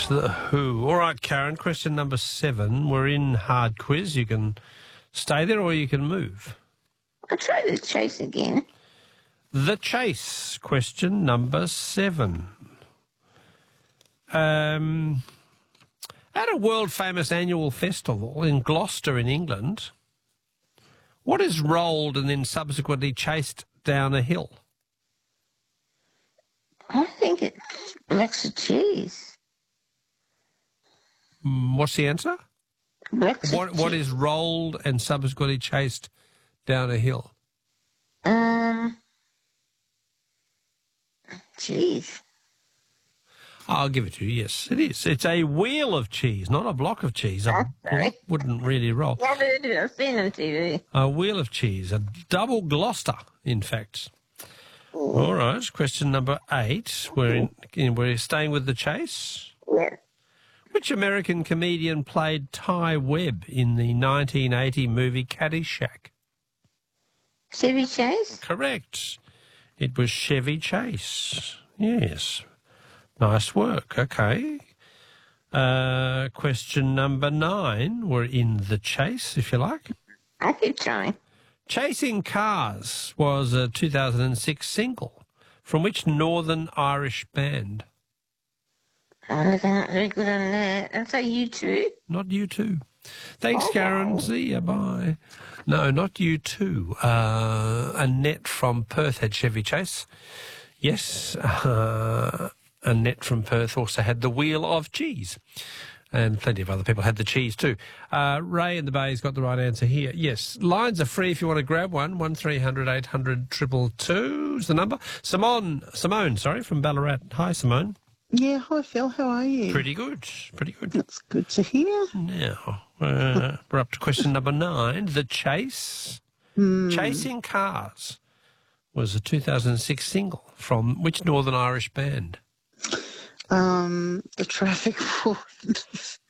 The Who. All right, Karen, question number 7. We're in hard quiz. You can stay there or you can move. I'll try the chase again. The Chase, question number 7. At a world-famous annual festival in Gloucester in England, what is rolled and then subsequently chased down a hill? I think it's blocks of cheese. What's the answer? Blocks of What cheese. is rolled and subsequently chased down a hill? Cheese. I'll give it to you, yes, it is. It's a wheel of cheese, not a block of cheese. A That's block right. wouldn't really roll. Never heard of it. I've seen it on TV. A wheel of cheese, a double Gloucester, in fact. All right, question number 8. We're staying with the chase. Yeah. Which American comedian played Ty Webb in the 1980 movie Caddyshack? Chevy Chase? Correct. It was Chevy Chase. Yes. Nice work. Okay. Question number 9. We're in the chase, if you like. I keep trying. Chasing Cars was a 2006 single from which Northern Irish band? Oh, they're not very good on that. I'll say U2. Not U2. Thanks, Oh. Karen. See ya. Bye. No, not U2. Annette from Perth had Chevy Chase. Yes. Annette from Perth also had the Wheel of Cheese. And plenty of other people had the cheese too. Ray in the Bay's got the right answer here. Yes, lines are free if you want to grab one. 1300 800 222 is the number. Simone, from Ballarat. Hi, Simone. Yeah, hi Phil, how are you? Pretty good, pretty good. That's good to hear. Now, we're up to question number 9. The Chase. Chasing Cars was a 2006 single from which Northern Irish band? The traffic wardens.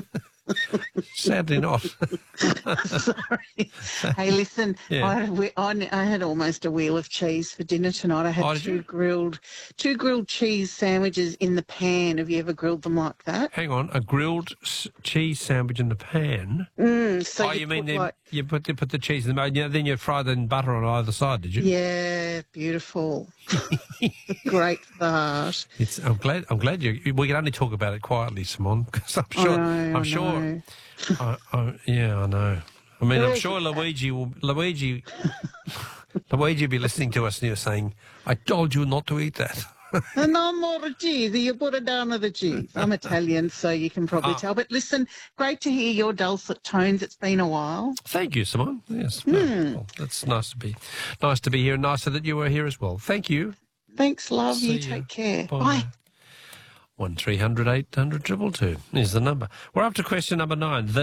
Sadly not. Sorry. Hey, listen, Yeah. I had almost a wheel of cheese for dinner tonight. I had Oh, did you? two grilled cheese sandwiches in the pan. Have you ever grilled them like that? Hang on, a grilled cheese sandwich in the pan? So you mean put you put the cheese in the pan, then you fry the butter on either side, did you? Yeah, beautiful. Great for the heart. I'm glad we can only talk about it quietly, Simone, because I'm sure. I know. Yeah, I know. I mean, I'm sure Luigi will be listening to us and you're saying, "I told you not to eat that." And no more cheese. You put it down with the cheese. I'm Italian, so you can probably tell. But listen, great to hear your dulcet tones. It's been a while. Thank you, Simone. Yes, well, that's nice to be here, and nicer that you were here as well. Thank you. Thanks, love. See You ya. take care. Bye. Bye. 1300 800 222 is the number. We're up to question number 9.